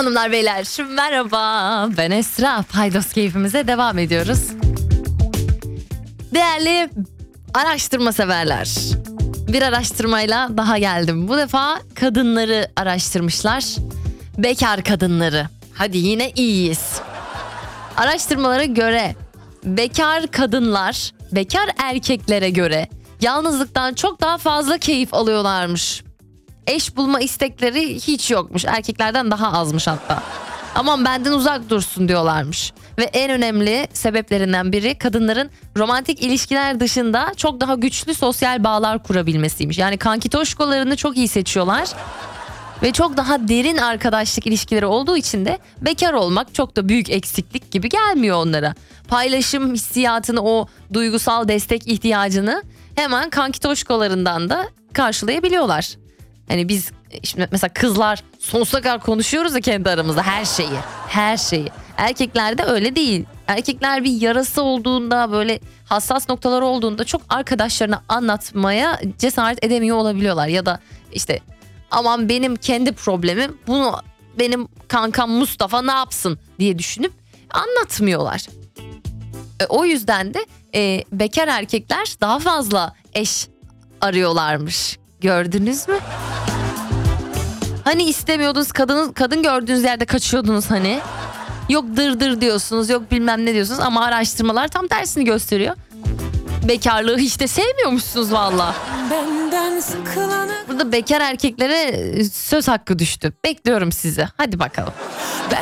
Hanımlar beyler merhaba, ben Esra. Paydos keyfimize devam ediyoruz. Değerli araştırma severler, bir araştırmayla daha geldim. Bu defa kadınları araştırmışlar. Bekar kadınları. Hadi yine iyiyiz. Araştırmalara göre bekar kadınlar bekar erkeklere göre yalnızlıktan çok daha fazla keyif alıyorlarmış. Eş bulma istekleri hiç yokmuş. Erkeklerden daha azmış hatta. Aman benden uzak dursun diyorlarmış. Ve en önemli sebeplerinden biri kadınların romantik ilişkiler dışında çok daha güçlü sosyal bağlar kurabilmesiymiş. Yani kankitoşkolarını çok iyi seçiyorlar. Ve çok daha derin arkadaşlık ilişkileri olduğu için de bekar olmak çok da büyük eksiklik gibi gelmiyor onlara. Paylaşım hissiyatını, o duygusal destek ihtiyacını hemen kankitoşkolarından da karşılayabiliyorlar. Hani biz şimdi mesela kızlar sonsuza kadar konuşuyoruz ya kendi aramızda her şeyi. Erkeklerde öyle değil. Erkekler bir yarası olduğunda, böyle hassas noktaları olduğunda çok arkadaşlarına anlatmaya cesaret edemiyor olabiliyorlar. Ya da işte aman benim kendi problemim, bunu benim kankam Mustafa ne yapsın diye düşünüp anlatmıyorlar. O yüzden de bekar erkekler daha fazla eş arıyorlarmış. Gördünüz mü? Hani istemiyordunuz, kadın gördüğünüz yerde kaçıyordunuz hani. Yok dırdır diyorsunuz, yok bilmem ne diyorsunuz ama araştırmalar tam tersini gösteriyor. Bekarlığı hiç de sevmiyormuşsunuz valla. Burada bekar erkeklere söz hakkı düştü. Bekliyorum sizi. Hadi bakalım.